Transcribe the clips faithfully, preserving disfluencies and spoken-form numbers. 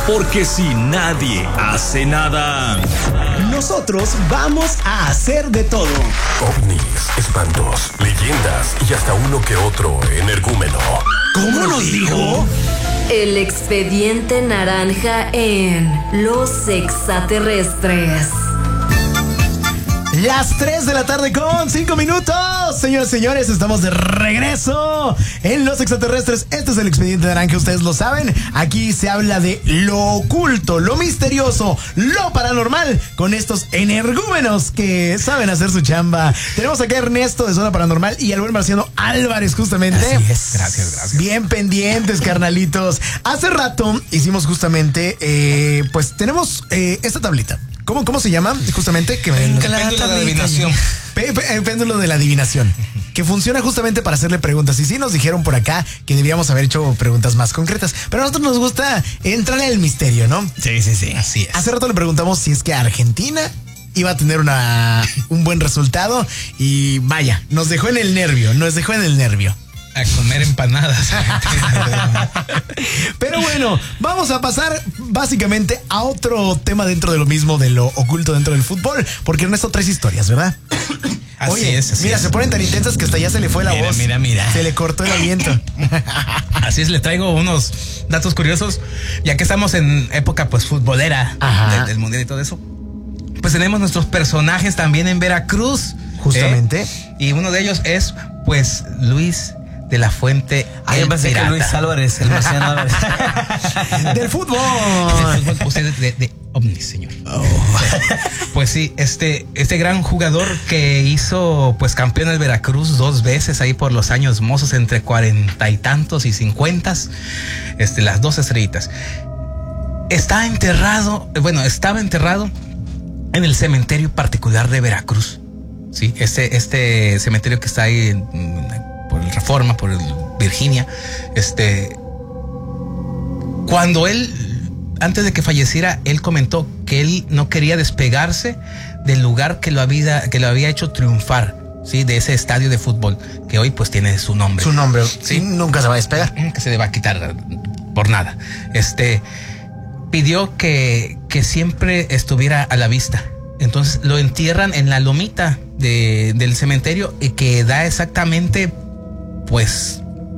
Porque si nadie hace nada, nosotros vamos a hacer de todo. Ovnis, espantos, leyendas y hasta uno que otro energúmeno. ¿Cómo nos dijo? El expediente naranja en Los Extraterrestres. Las tres de la tarde con cinco minutos. Señoras y señores, estamos de regreso en Los Extraterrestres. Este es el expediente naranja, ustedes lo saben. Aquí se habla de lo oculto, lo misterioso, lo paranormal con estos energúmenos que saben hacer su chamba. Tenemos acá a Ernesto de Zona Paranormal y al buen Marciano Álvarez, justamente. Así es. Gracias, gracias. Bien pendientes, carnalitos. Hace rato hicimos justamente, eh, pues tenemos eh, esta tablita. ¿Cómo, ¿Cómo se llama? Justamente que el péndulo de la adivinación. El péndulo de la adivinación. Que funciona justamente para hacerle preguntas. Y sí nos dijeron por acá que debíamos haber hecho preguntas más concretas. Pero a nosotros nos gusta entrar en el misterio, ¿no? Sí, sí, sí. Así es. Hace rato le preguntamos si es que Argentina iba a tener una, un buen resultado. Y vaya, nos dejó en el nervio. Nos dejó en el nervio. A comer empanadas. Pero bueno, vamos a pasar básicamente a otro tema dentro de lo mismo, de lo oculto dentro del fútbol, porque Ernesto traes historias, ¿verdad? Así Oye, es, así mira, es. se ponen tan intensas que hasta ya se le fue la mira, voz. Mira, mira. Se le cortó el aliento. Así es, le traigo unos datos curiosos, ya que estamos en época pues futbolera del, del mundial y todo eso. Pues tenemos nuestros personajes también en Veracruz. Justamente. ¿eh? Y uno de ellos es pues Luis de la Fuente. Ah, yo pensé que Luis Álvarez, el Marciano Álvarez. Del fútbol. Del fútbol, usted de, de ovnis, señor. Oh. Pues sí, este, este gran jugador que hizo pues campeón del Veracruz dos veces ahí por los años mozos, entre cuarenta y tantos y cincuentas, este, las dos estrellitas. Está enterrado, bueno, estaba enterrado en el cementerio particular de Veracruz. Sí, este, este cementerio que está ahí en, por el Reforma, por el Virginia, este, cuando él, antes de que falleciera, él comentó que él no quería despegarse del lugar que lo había, que lo había hecho triunfar, sí, de ese estadio de fútbol, que hoy pues tiene su nombre. Su nombre, sí, nunca se va a despegar. Que se le va a quitar por nada. Este, pidió que, que siempre estuviera a la vista. Entonces lo entierran en la lomita de, del cementerio y que da exactamente pues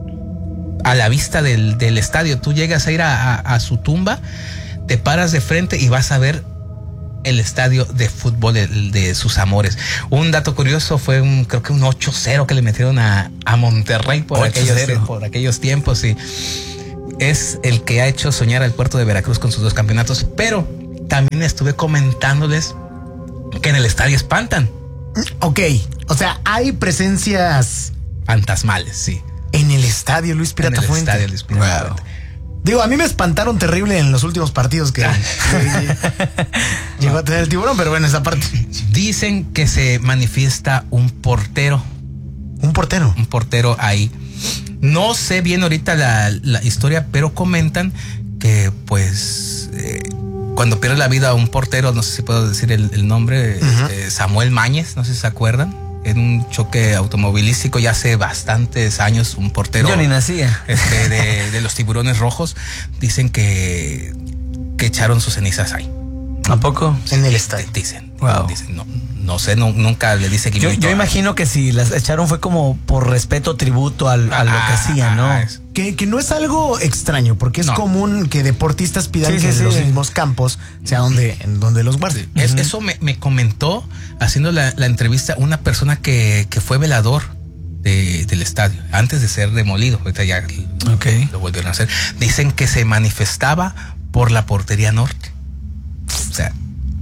a la vista del, del estadio. Tú llegas a ir a, a, a su tumba, te paras de frente y vas a ver el estadio de fútbol de, de sus amores. Un dato curioso fue un, creo que un ocho cero que le metieron a, a Monterrey por aquellos, por aquellos tiempos, y es el que ha hecho soñar al puerto de Veracruz con sus dos campeonatos. Pero también estuve comentándoles que en el estadio espantan. Ok, o sea, hay presencias fantasmales, sí. En el estadio Luis Pirata en el Fuente. Estadio Luis Pirata Wow. Fuente. Digo, a mí me espantaron terrible en los últimos partidos que, que llegó a tener el tiburón, pero bueno, esa parte. Dicen que se manifiesta un portero. ¿Un portero? Un portero ahí. No sé bien ahorita la, la historia, pero comentan que pues eh, cuando pierde la vida un portero, no sé si puedo decir el, el nombre, uh-huh. este, Samuel Mañez, no sé si se acuerdan, en un choque automovilístico ya hace bastantes años, un portero. Yo ni nacía. Este, de, de los Tiburones Rojos, dicen que, que echaron sus cenizas ahí. ¿A poco? En el estadio. Dicen. Wow. Dicen, no, no sé, no, nunca le dice que yo, yo imagino que si las echaron fue como por respeto, tributo al, a, a lo que hacían, ¿no? Ah, que, que no es algo extraño, porque es no. común que deportistas pidan sí, que sí, en sí. los mismos campos sea donde, en donde los guarden. Es, uh-huh. Eso me, me comentó haciendo la, la entrevista una persona que, que fue velador de, del estadio antes de ser demolido. Ahorita ya okay. lo volvieron a hacer. Dicen que se manifestaba por la portería norte. O sea,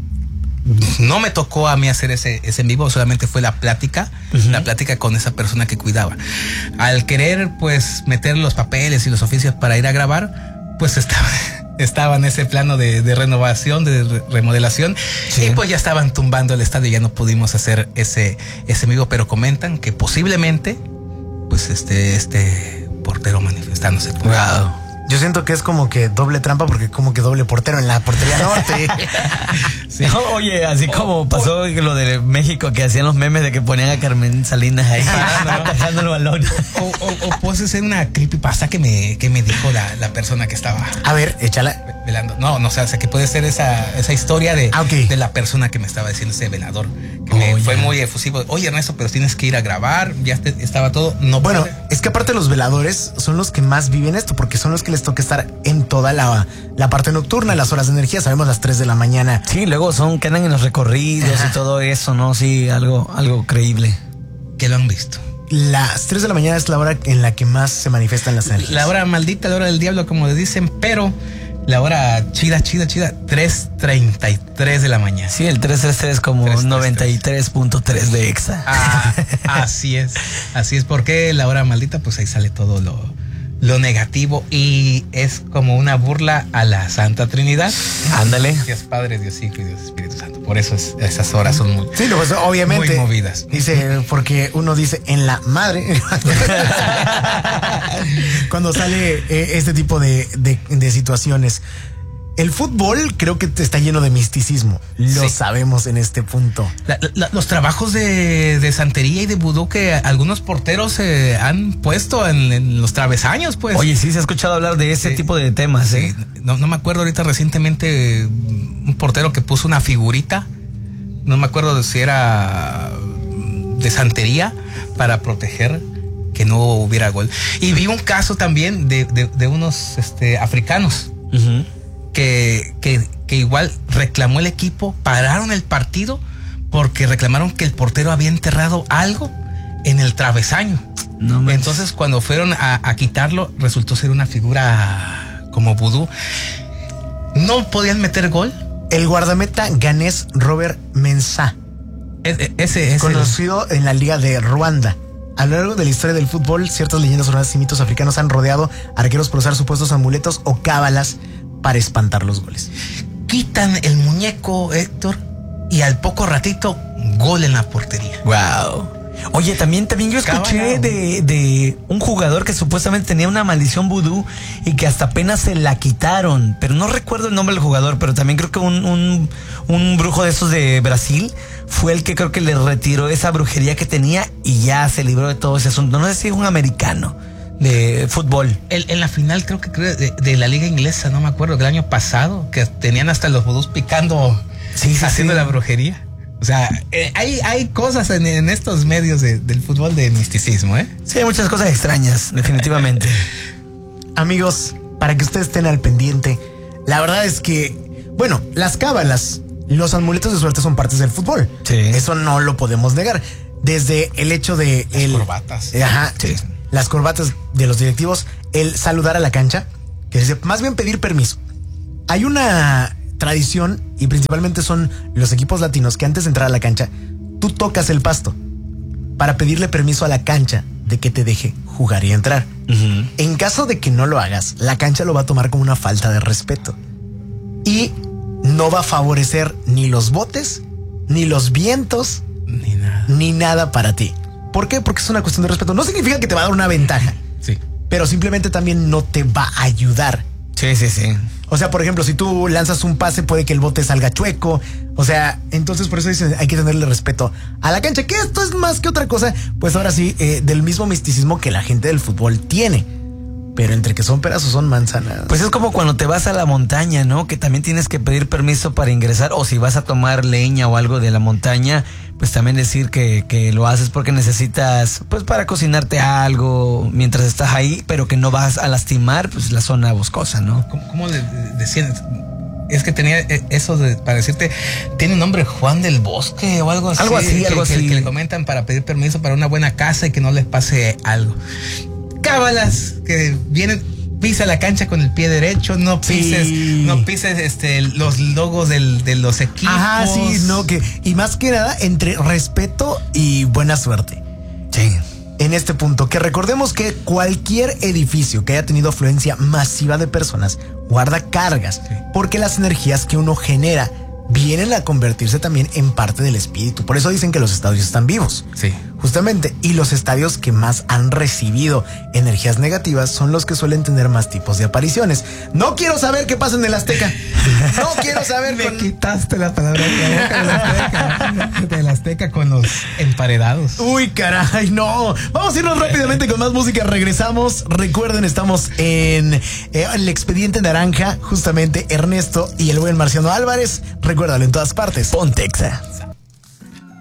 no me tocó a mí hacer ese, ese en vivo, solamente fue la plática, uh-huh. la plática con esa persona que cuidaba. Al querer pues meter los papeles y los oficios para ir a grabar, pues estaba, estaba en ese plano de, de renovación, de re- remodelación, sí. Y pues ya estaban tumbando el estadio y ya no pudimos hacer ese, ese en vivo, pero comentan que posiblemente pues este, este portero manifestándose por wow. Yo siento que es como que doble trampa porque como que doble portero en la portería norte. Sí. No, oye, así como pasó lo de México que hacían los memes de que ponían a Carmen Salinas ahí atajando el balón. O, o, o puede ser una creepypasta que me, que me dijo la, la persona que estaba. A ver, échala. Velando. No, no, o sea, que puede ser esa, esa historia de, ah, okay. de la persona que me estaba diciendo ese velador. Que oh, me fue muy efusivo. Oye, Ernesto, pero tienes que ir a grabar. Ya te, estaba todo. No bueno, puede. Es que aparte los veladores son los que más viven esto porque son los que les toca estar en toda la, la parte nocturna, las horas de energía. Sabemos las tres de la mañana. Sí, luego son que andan en los recorridos. Ajá. Y todo eso, ¿no? Sí, algo, algo creíble. Que lo han visto. Las tres de la mañana es la hora en la que más se manifiestan las energías. La hora maldita, la hora del diablo, como le dicen, pero la hora chida, chida, chida, tres treinta y tres de la mañana. Sí, el tres treinta y tres como noventa y tres punto tres de Exa. Ah, así es, así es, porque la hora maldita, pues ahí sale todo lo, lo negativo y es como una burla a la Santa Trinidad. Ándale. Dios Padre, Dios Hijo y Dios Espíritu Santo. Por eso es, esas horas son muy, sí, pues, obviamente, muy movidas. Dice, porque uno dice en la madre cuando sale eh, este tipo de, de, de situaciones. El fútbol creo que está lleno de misticismo. Lo sí. sabemos en este punto. La, la, los trabajos de, de santería y de vudú que algunos porteros eh, han puesto en, en los travesaños, pues. Oye, sí, se ha escuchado hablar de ese sí. tipo de temas, sí. ¿eh? No, no me acuerdo ahorita recientemente un portero que puso una figurita. No me acuerdo si era de santería para proteger que no hubiera gol. Y vi un caso también de, de, de unos este, africanos. Uh-huh. Que, que, que igual reclamó el equipo, pararon el partido porque reclamaron que el portero había enterrado algo en el travesaño. No me... Entonces cuando fueron a, a quitarlo resultó ser una figura como vudú. No podían meter gol. El guardameta ganés Robert Mensah, ese, ese, ese conocido en la Liga de Ruanda. A lo largo de la historia del fútbol, ciertas leyendas urbanas y mitos africanos han rodeado a arqueros por usar supuestos amuletos o cábalas para espantar los goles. Quitan el muñeco, Héctor, y al poco ratito, gol en la portería. Wow. Oye, también, también yo escuché de, de un jugador que supuestamente tenía una maldición vudú y que hasta apenas se la quitaron, pero no recuerdo el nombre del jugador, pero también creo que un, un, un brujo de esos de Brasil fue el que creo que le retiró esa brujería que tenía y ya se libró de todo ese asunto. No sé si es un americano de fútbol. El, en la final creo que creo de, de la liga inglesa, no me acuerdo, del año pasado, que tenían hasta los vudús picando, sí, sí, haciendo sí. la brujería. O sea, eh, hay, hay cosas en, en estos medios de, del fútbol de misticismo, ¿eh? Sí, hay muchas cosas extrañas, definitivamente. Amigos, para que ustedes estén al pendiente, la verdad es que, bueno, las cábalas, los amuletos de suerte son partes del fútbol. Sí. Eso no lo podemos negar. Desde el hecho de... Las el, corbatas. Ajá, sí. Las corbatas de los directivos, el saludar a la cancha, que dice, más bien pedir permiso. Hay una tradición, y principalmente son los equipos latinos, que antes de entrar a la cancha, tú tocas el pasto para pedirle permiso a la cancha de que te deje jugar y entrar. Uh-huh. En caso de que no lo hagas, la cancha lo va a tomar como una falta de respeto. Y no va a favorecer ni los botes, ni los vientos, ni nada, ni nada para ti. ¿Por qué? Porque es una cuestión de respeto. No significa que te va a dar una ventaja. Sí. Pero simplemente también no te va a ayudar. Sí, sí, sí. O sea, por ejemplo, si tú lanzas un pase, puede que el bote salga chueco. O sea, entonces por eso dicen, hay que tenerle respeto a la cancha, que esto es más que otra cosa, pues ahora sí, eh, del mismo misticismo que la gente del fútbol tiene. Pero entre que son peras o son manzanas. Pues es como cuando te vas a la montaña, ¿no? Que también tienes que pedir permiso para ingresar. O si vas a tomar leña o algo de la montaña, pues también decir que, que lo haces porque necesitas, pues para cocinarte algo mientras estás ahí, pero que no vas a lastimar, pues la zona boscosa, ¿no? ¿Cómo, cómo le decían? Es que tenía eso de, para decirte, tiene un nombre, Juan del Bosque o algo así. Algo así, que, algo que, así. Que le comentan para pedir permiso para una buena casa y que no les pase algo. Cábalas que vienen, pisa la cancha con el pie derecho, no pises, sí. no pises este los logos del, de los equipos. Ajá, sí, no, que, y más que nada, entre respeto y buena suerte. Sí. En este punto, que recordemos que cualquier edificio que haya tenido afluencia masiva de personas guarda cargas, sí. porque las energías que uno genera vienen a convertirse también en parte del espíritu. Por eso dicen que los estadios están vivos. Sí. Justamente. Y los estadios que más han recibido energías negativas son los que suelen tener más tipos de apariciones. No quiero saber qué pasa en el Azteca. No quiero saber. Me con... quitaste la palabra de la boca del Azteca. Del Azteca con los emparedados. Uy, caray, no. Vamos a irnos rápidamente con más música. Regresamos. Recuerden, estamos en eh, el Expediente Naranja. Justamente Ernesto y el buen Marciano Álvarez. Recuérdalo en todas partes. Pontexa.